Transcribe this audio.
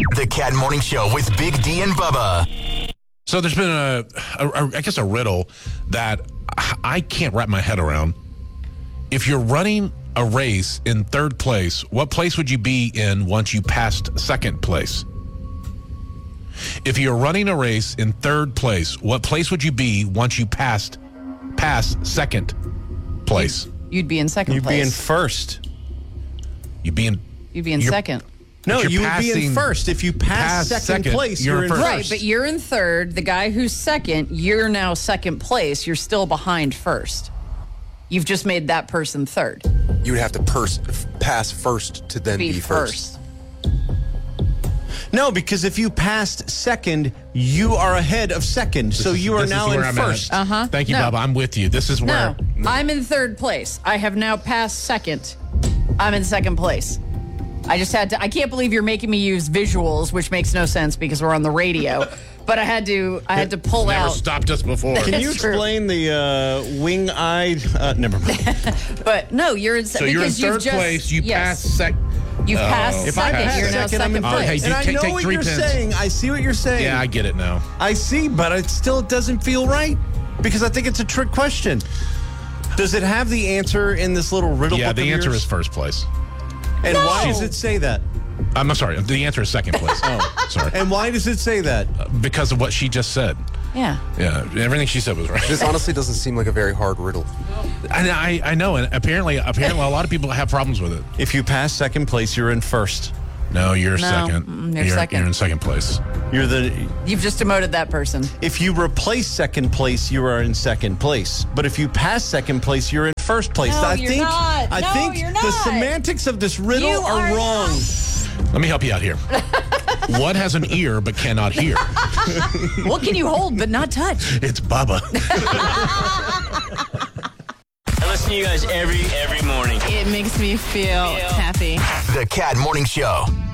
The Cat Morning Show with Big D and Bubba. So there's been a riddle that I can't wrap my head around. If you're running a race in third place, what place would you be in once you passed second place? If you're running a race in third place, what place would you be once you past second place? You'd be in second place. You'd be in first. You'd be in second. No, But you you're would be in passing first. If you pass second place, you're in first. Right, but you're in third. The guy who's second, you're now second place. You're still behind first. You've just made that person third. You would have to pass first to then be first. No, because if you passed second, you are ahead of second. So you are now in first. Thank you, Bubba. I'm with you. This is where... No, I'm in third place. I have now passed second. I'm in second place. I just had to... I can't believe you're making me use visuals, which makes no sense because we're on the radio. But I had to pull Never out... stopped us before. Can you explain the wing-eyed... never mind. But no, you're in... So you're in third place. You pass second. You passed If I second. pass You're now second, I'm in second first. place. And I know take what 3 you're pins. saying. I see what you're saying. Yeah, I get it now. I see, but it still doesn't feel right because I think it's a trick question. Does it have the answer in this little riddle Yeah, book the of answer yours? is first place. And why does it say that? I'm sorry. The answer is second place. Sorry. And why does it say that? Because of what she just said. Yeah. Yeah, everything she said was right. This honestly doesn't seem like a very hard riddle. I know, and apparently a lot of people have problems with it. If you pass second place, you're in first. No, you're second. You're second. You're in second place. You've just demoted that person. If you replace second place, you are in second place. But if you pass second place, you're in first place. No, you're not. I No, think you're the not. semantics of this riddle You are are wrong. Let me help you out here. What has an ear but cannot hear? What can you hold but not touch? It's Bubba. I listen to you guys every morning. It makes me feel happy. The Cat Morning Show.